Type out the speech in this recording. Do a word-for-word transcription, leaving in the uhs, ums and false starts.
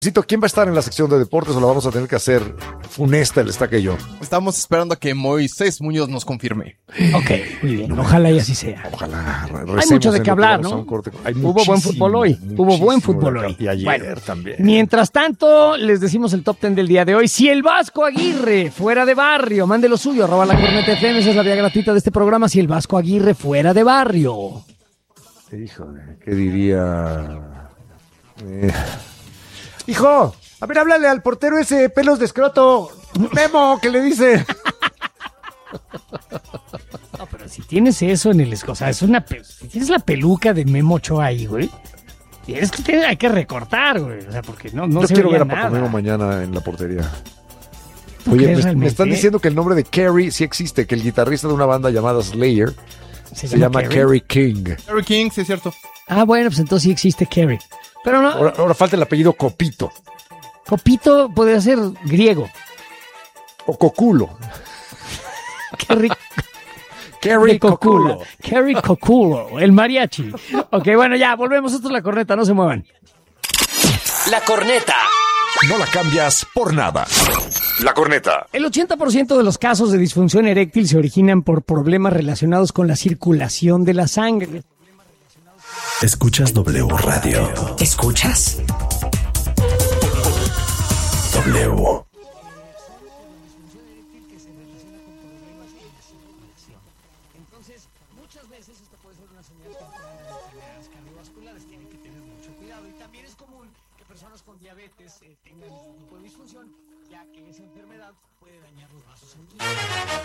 Cito, ¿quién va a estar en la sección de deportes o la vamos a tener que hacer funesta el Estaca y yo? Estamos esperando a que Moisés Muñoz nos confirme. Ok, muy bien. Ojalá y así sea. Ojalá. Hay mucho de qué hablar, ¿no? Hubo buen fútbol hoy. Hubo buen fútbol hoy. Y ayer bueno, también. Mientras tanto, les decimos el top ten del día de hoy. Si el Vasco Aguirre fuera de barrio, mande lo suyo, arroba la Corneta F M, esa es la vía gratuita de este programa. Si el Vasco Aguirre fuera de barrio. Híjole, ¿qué diría? Eh... Hijo, a ver, háblale al portero ese, pelos de escroto. Memo, que le dice. No, pero si tienes eso en el... O sea, es una... Si tienes la peluca de Memo Ochoa ahí, güey. Es que te, hay que recortar, güey. O sea, porque no, no Yo se quiero veía ver a Paco nada. Memo mañana en la portería. ¿Tú Oye, crees me, realmente? me están diciendo que el nombre de Kerry sí existe, que el guitarrista de una banda llamada Slayer ¿Se, se llama Kerry King. Kerry King, sí es cierto. Ah, bueno, pues entonces sí existe Kerry. Pero no... Ahora, ahora falta el apellido Copito. Copito podría ser griego. O Coculo. Kerry... Kerry de Coculo. Coculo. Kerry Coculo, el mariachi. Ok, bueno, ya, volvemos. Esto es La Corneta, no se muevan. La Corneta. No la cambias por nada. La Corneta. El ochenta por ciento de los casos de disfunción eréctil se originan por problemas relacionados con la circulación de la sangre. Escuchas W Radio. ¿Escuchas? W. Entonces, muchas veces esto puede ser una señal temprana de enfermedades cardiovasculares. Tienen que tener mucho cuidado. Y también es común que personas con diabetes eh, tengan este tipo de disfunción, ya que esa enfermedad puede dañar los vasos sanguíneos.